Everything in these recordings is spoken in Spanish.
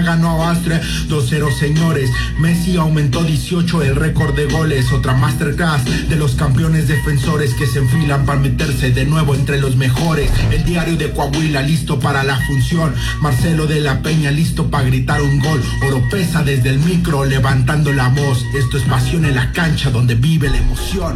Argentina ganó a Austria 2-0, señores. Messi aumentó 18 el récord de goles. Otra masterclass de los campeones defensores que se enfilan para meterse de nuevo entre los mejores. El diario de Coahuila listo para la función. Marcelo de la Peña listo para gritar un gol. Oropesa desde el micro levantando la voz. Esto es pasión en la cancha donde vive la emoción.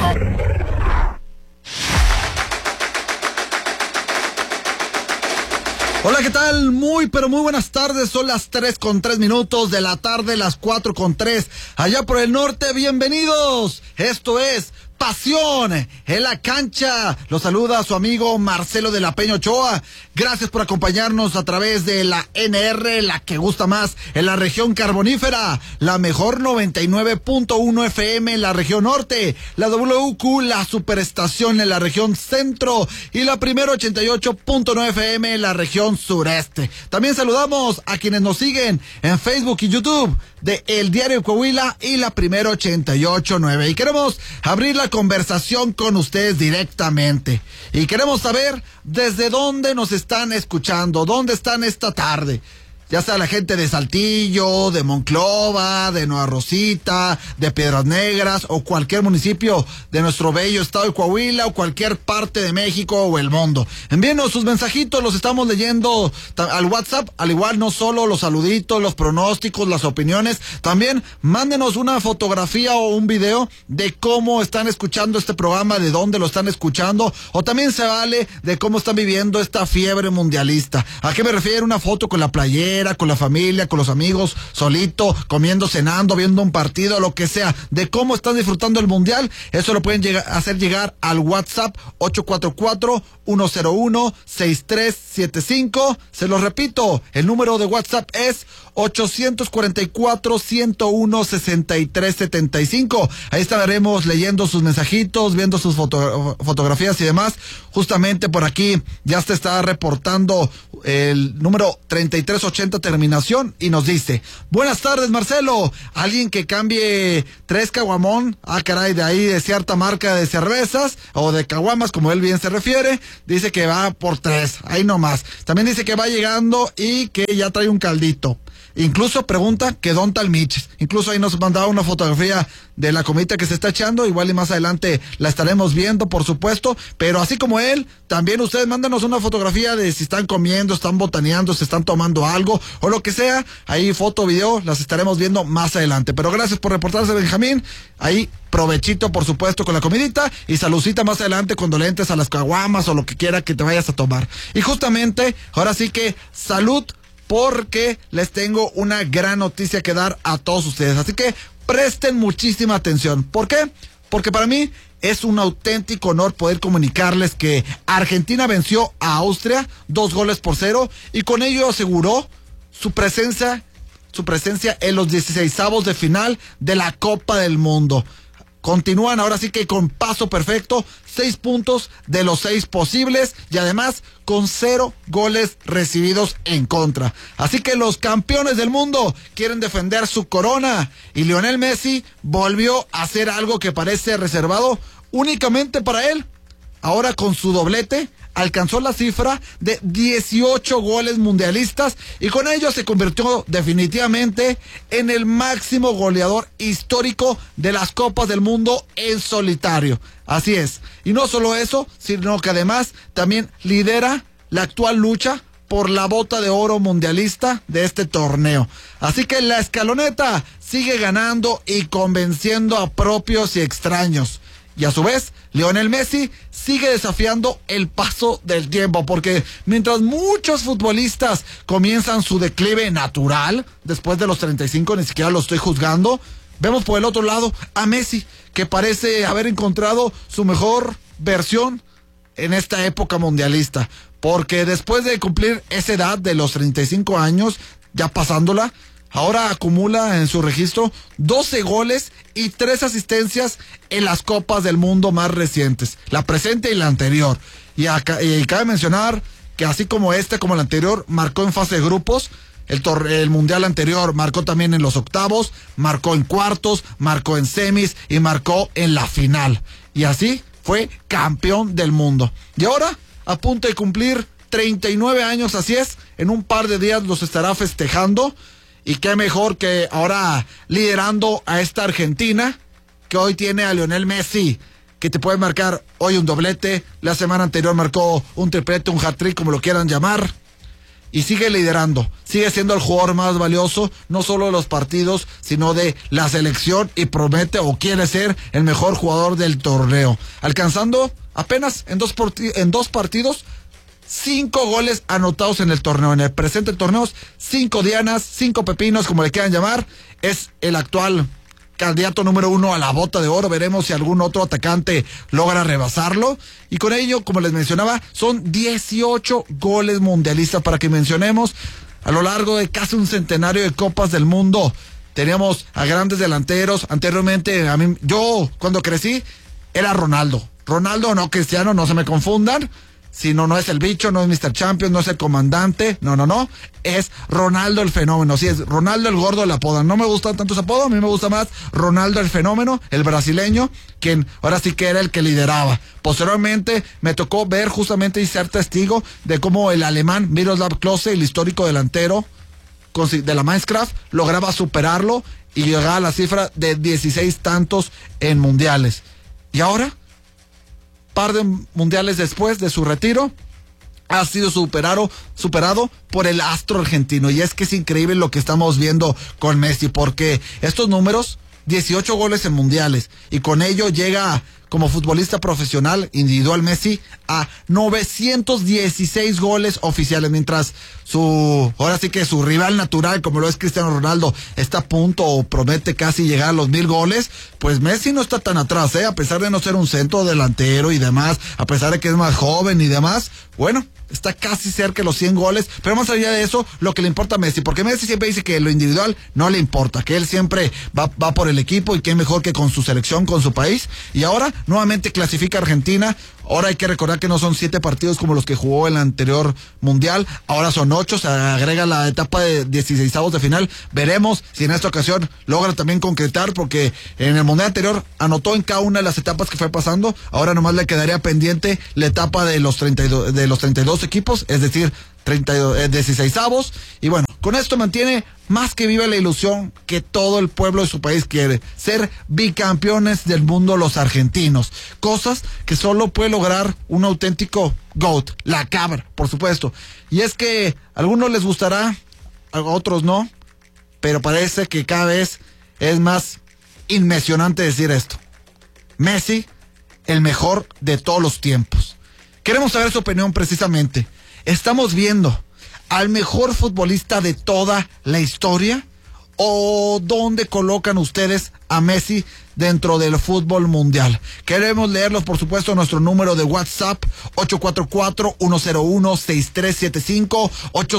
Hola, ¿qué tal? Muy, pero muy buenas tardes. Son las 3:03 de la tarde, las 4:03 allá por el norte. Bienvenidos. Esto es Pasión en la cancha. Los saluda su amigo Marcelo de la Peña Ochoa. Gracias por acompañarnos a través de la NR, la que gusta más en la región carbonífera, la mejor 99.1 FM en la región norte, la WQ, la superestación en la región centro y la primera 88.9 FM en la región sureste. También saludamos a quienes nos siguen en Facebook y YouTube de El Diario de Coahuila y la primera 88.9. Y queremos abrir la conversación con ustedes directamente. Y queremos saber desde dónde nos están escuchando, dónde están esta tarde. Ya sea la gente de Saltillo, de Monclova, de Nueva Rosita, de Piedras Negras o cualquier municipio de nuestro bello estado de Coahuila o cualquier parte de México o el mundo. Envíenos sus mensajitos, los estamos leyendo al WhatsApp, al igual no solo los saluditos, los pronósticos, las opiniones, también mándenos una fotografía o un video de cómo están escuchando este programa, de dónde lo están escuchando, o también se vale de cómo están viviendo esta fiebre mundialista. ¿A qué me refiero? Una foto con la playera, con la familia, con los amigos, solito, comiendo, cenando, viendo un partido, lo que sea, de cómo están disfrutando el mundial. Eso lo pueden hacer llegar al WhatsApp 844-101-6375. Se los repito, el número de WhatsApp es 844-101-6375. Ahí estaremos leyendo sus mensajitos, viendo sus fotografías y demás. Justamente por aquí ya se está reportando el número 3380 terminación y nos dice: buenas tardes, Marcelo. Alguien que cambie 3 caguamón, caray, de ahí de cierta marca de cervezas o de caguamas, como él bien se refiere, dice que va por 3, ahí nomás. También dice que va llegando y que ya trae un caldito. Incluso pregunta que dónde está el Miches. Incluso ahí nos mandaba una fotografía de la comidita que se está echando. Igual y más adelante la estaremos viendo, por supuesto. Pero así como él, también ustedes mándanos una fotografía de si están comiendo, están botaneando, se están tomando algo o lo que sea. Ahí foto, video, las estaremos viendo más adelante. Pero gracias por reportarse, Benjamín. Ahí provechito, por supuesto, con la comidita y saludcita más adelante cuando le entres a las caguamas o lo que quiera que te vayas a tomar. Y justamente, ahora sí que salud, porque les tengo una gran noticia que dar a todos ustedes. Así que presten muchísima atención. ¿Por qué? Porque para mí es un auténtico honor poder comunicarles que Argentina venció a Austria 2-0 y con ello aseguró su presencia en los 16avos de final de la Copa del Mundo. Continúan ahora sí que con paso perfecto, 6 puntos de los 6 posibles y además con 0 goles recibidos en contra. Así que los campeones del mundo quieren defender su corona y Lionel Messi volvió a hacer algo que parece reservado únicamente para él. Ahora con su doblete alcanzó la cifra de 18 goles mundialistas y con ello se convirtió definitivamente en el máximo goleador histórico de las Copas del Mundo en solitario. Así es. Y no solo eso, sino que además también lidera la actual lucha por la bota de oro mundialista de este torneo. Así que la escaloneta sigue ganando y convenciendo a propios y extraños. Y a su vez, Lionel Messi sigue desafiando el paso del tiempo, porque mientras muchos futbolistas comienzan su declive natural, después de los 35, ni siquiera lo estoy juzgando, vemos por el otro lado a Messi, que parece haber encontrado su mejor versión en esta época mundialista, porque después de cumplir esa edad de los 35 años, ya pasándola, ahora acumula en su registro 12 goles y 3 asistencias en las Copas del Mundo más recientes, la presente y la anterior. Y cabe mencionar que así como como el anterior, marcó en fase de grupos. El mundial anterior marcó también en los octavos, marcó en cuartos, marcó en semis y marcó en la final. Y así fue campeón del mundo. Y ahora, a punto de cumplir 39 años, así es, en un par de días los estará festejando. Y qué mejor que ahora liderando a esta Argentina, que hoy tiene a Lionel Messi, que te puede marcar hoy un doblete, la semana anterior marcó un triplete, un hat-trick, como lo quieran llamar, y sigue liderando, sigue siendo el jugador más valioso, no solo de los partidos, sino de la selección, y promete o quiere ser el mejor jugador del torneo, alcanzando apenas en dos partidos 5 goles anotados en el torneo, en el presente torneo, 5 dianas, 5 pepinos, como le quieran llamar. Es el actual candidato número 1 a la bota de oro. Veremos si algún otro atacante logra rebasarlo. Y con ello, como les mencionaba, son 18 goles mundialistas para que mencionemos. A lo largo de casi un centenario de Copas del Mundo, teníamos a grandes delanteros. Anteriormente, yo cuando crecí, era Ronaldo, no Cristiano, no se me confundan. Si no es el bicho, no es Mr. Champions, no es el comandante, no, es Ronaldo el fenómeno, sí, es Ronaldo el gordo el apodo. No me gusta tanto ese apodo, a mí me gusta más Ronaldo el fenómeno, el brasileño, quien ahora sí que era el que lideraba. Posteriormente me tocó ver justamente y ser testigo de cómo el alemán Miroslav Klose, el histórico delantero de la Minecraft, lograba superarlo y llegaba a la cifra de 16 tantos en mundiales. Y ahora, par de mundiales después de su retiro, ha sido superado por el astro argentino. Y es que es increíble lo que estamos viendo con Messi, porque estos números, 18 goles en mundiales, y con ello llega como futbolista profesional individual Messi a 916 goles oficiales, mientras ahora sí que su rival natural, como lo es Cristiano Ronaldo, está a punto o promete casi llegar a los 1000 goles. Pues Messi no está tan atrás, a pesar de no ser un centro delantero y demás, a pesar de que es más joven y demás, bueno, está casi cerca de los 100 goles, pero más allá de eso, lo que le importa a Messi, porque Messi siempre dice que lo individual no le importa, que él siempre va por el equipo, y que es mejor que con su selección, con su país. Y ahora nuevamente clasifica a Argentina. Ahora hay que recordar que no son 7 partidos como los que jugó en el anterior mundial, ahora son 8, se agrega la etapa de 16avos de final. Veremos si en esta ocasión logra también concretar, porque en el mundial anterior anotó en cada una de las etapas que fue pasando. Ahora nomás le quedaría pendiente la etapa de los 32 equipos, es decir, 16avos. Y bueno, con esto mantiene más que viva la ilusión que todo el pueblo de su país quiere: ser bicampeones del mundo los argentinos, cosas que solo puede lograr un auténtico GOAT, la cabra, por supuesto. Y es que a algunos les gustará, a otros no, pero parece que cada vez es más inmencionante decir esto: Messi, el mejor de todos los tiempos. Queremos saber su opinión precisamente. ¿Estamos viendo al mejor futbolista de toda la historia? ¿O dónde colocan ustedes a Messi dentro del fútbol mundial? Queremos leerlos, por supuesto, a nuestro número de WhatsApp, 844-101-6375,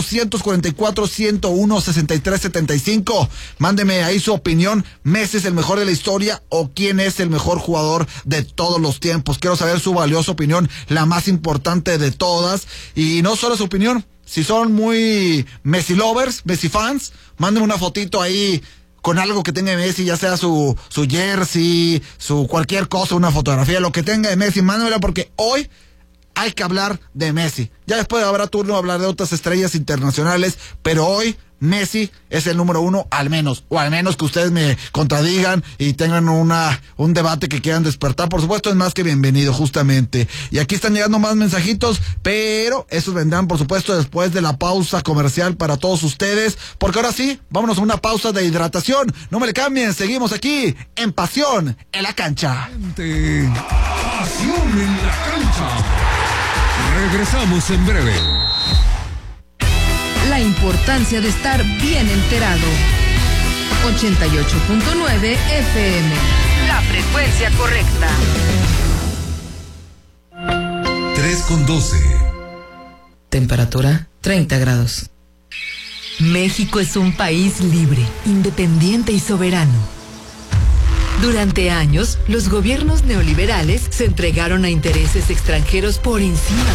844-101-6375. Mándeme ahí su opinión. ¿Messi es el mejor de la historia o quién es el mejor jugador de todos los tiempos? Quiero saber su valiosa opinión, la más importante de todas. Y no solo su opinión, si son muy Messi lovers, Messi fans, mándenme una fotito ahí con algo que tenga de Messi, ya sea su jersey, su cualquier cosa, una fotografía, lo que tenga de Messi, mándenmela, porque hoy hay que hablar de Messi. Ya después habrá turno a hablar de otras estrellas internacionales, pero hoy Messi es el número 1, al menos que ustedes me contradigan y tengan un debate que quieran despertar. Por supuesto, es más que bienvenido, justamente. Y aquí están llegando más mensajitos, pero esos vendrán, por supuesto, después de la pausa comercial para todos ustedes, porque ahora sí, vámonos a una pausa de hidratación. No me le cambien, seguimos aquí en Pasión en la Cancha. Pasión en la Cancha. Regresamos en breve. La importancia de estar bien enterado. 88.9 FM. La frecuencia correcta. 3:12. Temperatura 30 grados. México es un país libre, independiente y soberano. Durante años, los gobiernos neoliberales se entregaron a intereses extranjeros por encima